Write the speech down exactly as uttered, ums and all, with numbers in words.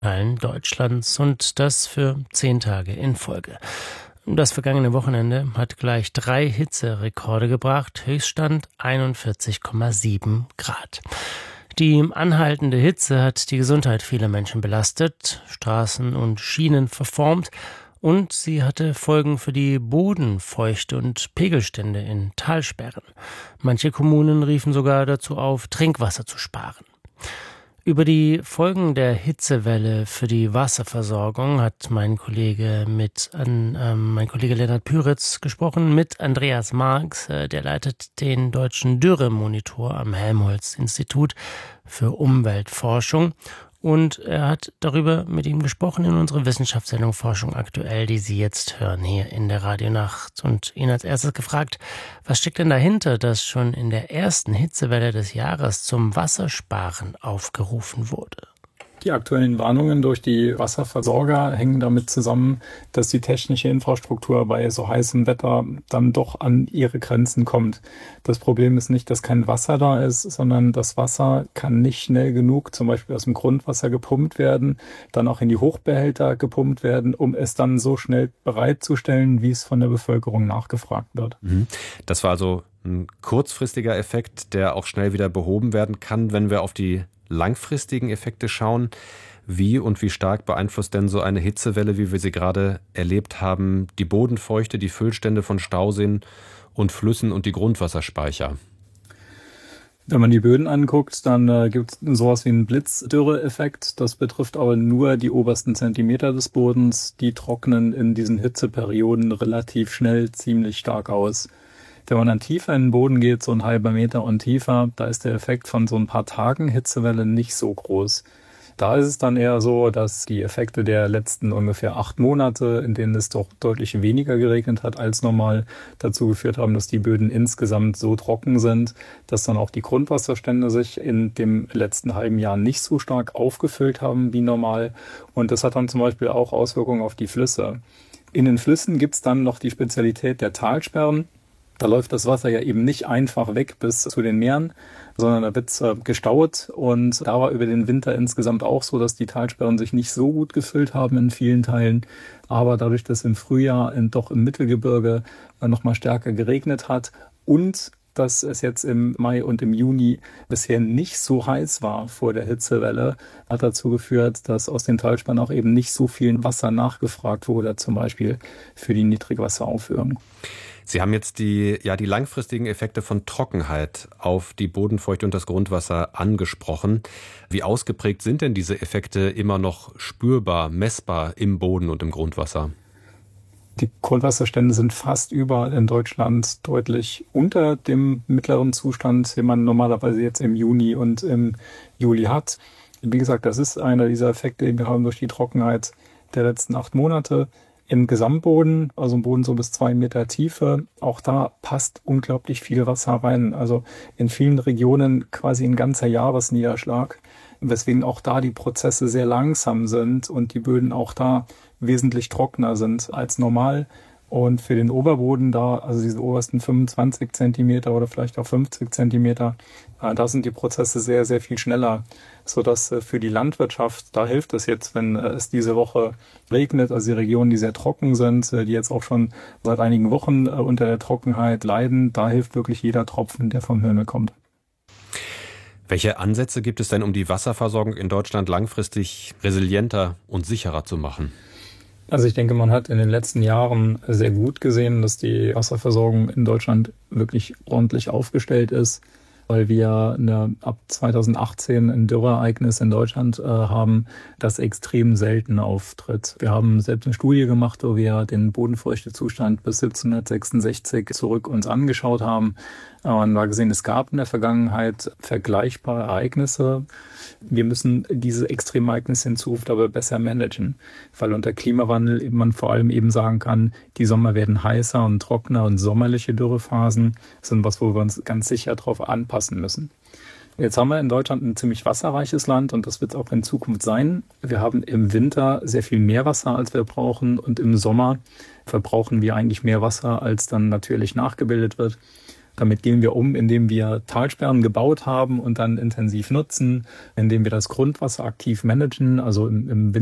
Teilen Deutschlands und das für zehn Tage in Folge. Das vergangene Wochenende hat gleich drei Hitzerekorde gebracht, Höchststand einundvierzig Komma sieben Grad. Die anhaltende Hitze hat die Gesundheit vieler Menschen belastet, Straßen und Schienen verformt und sie hatte Folgen für die Bodenfeuchte und Pegelstände in Talsperren. Manche Kommunen riefen sogar dazu auf, Trinkwasser zu sparen. Über die Folgen der Hitzewelle für die Wasserversorgung hat mein Kollege mit an, ähm, mein Kollege Lennart Püritz gesprochen mit Andreas Marx, äh, der leitet den Deutschen Dürremonitor am Helmholtz-Institut für Umweltforschung. Und er hat darüber mit ihm gesprochen in unserer Wissenschaftssendung Forschung aktuell, die Sie jetzt hören hier in der Radionacht. Und ihn als erstes gefragt, was steckt denn dahinter, dass schon in der ersten Hitzewelle des Jahres zum Wassersparen aufgerufen wurde? Die aktuellen Warnungen durch die Wasserversorger hängen damit zusammen, dass die technische Infrastruktur bei so heißem Wetter dann doch an ihre Grenzen kommt. Das Problem ist nicht, dass kein Wasser da ist, sondern das Wasser kann nicht schnell genug, zum Beispiel aus dem Grundwasser gepumpt werden, dann auch in die Hochbehälter gepumpt werden, um es dann so schnell bereitzustellen, wie es von der Bevölkerung nachgefragt wird. Das war also ein kurzfristiger Effekt, der auch schnell wieder behoben werden kann, wenn wir auf die langfristigen Effekte schauen. Wie und wie stark beeinflusst denn so eine Hitzewelle, wie wir sie gerade erlebt haben, die Bodenfeuchte, die Füllstände von Stauseen und Flüssen und die Grundwasserspeicher? Wenn man die Böden anguckt, dann äh, gibt es sowas wie einen Blitzdürre-Effekt. Das betrifft aber nur die obersten Zentimeter des Bodens. Die trocknen in diesen Hitzeperioden relativ schnell ziemlich stark aus. Wenn man dann tiefer in den Boden geht, so ein halber Meter und tiefer, da ist der Effekt von so ein paar Tagen Hitzewelle nicht so groß. Da ist es dann eher so, dass die Effekte der letzten ungefähr acht Monate, in denen es doch deutlich weniger geregnet hat als normal, dazu geführt haben, dass die Böden insgesamt so trocken sind, dass dann auch die Grundwasserstände sich in dem letzten halben Jahr nicht so stark aufgefüllt haben wie normal. Und das hat dann zum Beispiel auch Auswirkungen auf die Flüsse. In den Flüssen gibt es dann noch die Spezialität der Talsperren. Da läuft das Wasser ja eben nicht einfach weg bis zu den Meeren, sondern da wird es äh, gestaut. Und da war über den Winter insgesamt auch so, dass die Talsperren sich nicht so gut gefüllt haben in vielen Teilen. Aber dadurch, dass im Frühjahr in, doch im Mittelgebirge äh, noch mal stärker geregnet hat und dass es jetzt im Mai und im Juni bisher nicht so heiß war vor der Hitzewelle, hat dazu geführt, dass aus den Talsperren auch eben nicht so viel Wasser nachgefragt wurde, zum Beispiel für die Niedrigwasseraufführung. Sie haben jetzt die, ja, die langfristigen Effekte von Trockenheit auf die Bodenfeuchte und das Grundwasser angesprochen. Wie ausgeprägt sind denn diese Effekte immer noch spürbar, messbar im Boden und im Grundwasser? Die Grundwasserstände sind fast überall in Deutschland deutlich unter dem mittleren Zustand, den man normalerweise jetzt im Juni und im Juli hat. Wie gesagt, das ist einer dieser Effekte, die wir haben durch die Trockenheit der letzten acht Monate. Im Gesamtboden, also im Boden so bis zwei Meter Tiefe, auch da passt unglaublich viel Wasser rein. Also in vielen Regionen quasi ein ganzer Jahresniederschlag, weswegen auch da die Prozesse sehr langsam sind und die Böden auch da wesentlich trockener sind als normal. Und für den Oberboden da, also diese obersten fünfundzwanzig Zentimeter oder vielleicht auch fünfzig Zentimeter, da sind die Prozesse sehr, sehr viel schneller, sodass für die Landwirtschaft, da hilft es jetzt, wenn es diese Woche regnet, also die Regionen, die sehr trocken sind, die jetzt auch schon seit einigen Wochen unter der Trockenheit leiden, da hilft wirklich jeder Tropfen, der vom Himmel kommt. Welche Ansätze gibt es denn, um die Wasserversorgung in Deutschland langfristig resilienter und sicherer zu machen? Also ich denke, man hat in den letzten Jahren sehr gut gesehen, dass die Wasserversorgung in Deutschland wirklich ordentlich aufgestellt ist, weil wir eine, ab zweitausendachtzehn ein Dürreereignis in Deutschland äh, haben, das extrem selten auftritt. Wir haben selbst eine Studie gemacht, wo wir den Bodenfeuchtezustand bis siebzehnhundertsechsundsechzig zurück uns angeschaut haben. Und da gesehen, es gab in der Vergangenheit vergleichbare Ereignisse. Wir müssen diese Extremereignisse in Zukunft aber besser managen, weil unter Klimawandel man vor allem eben sagen kann, die Sommer werden heißer und trockener und sommerliche Dürrephasen sind was, wo wir uns ganz sicher darauf anpassen müssen. Jetzt haben wir in Deutschland ein ziemlich wasserreiches Land und das wird es auch in Zukunft sein. Wir haben im Winter sehr viel mehr Wasser, als wir brauchen und im Sommer verbrauchen wir eigentlich mehr Wasser, als dann natürlich nachgebildet wird. Damit gehen wir um, indem wir Talsperren gebaut haben und dann intensiv nutzen, indem wir das Grundwasser aktiv managen, also im, im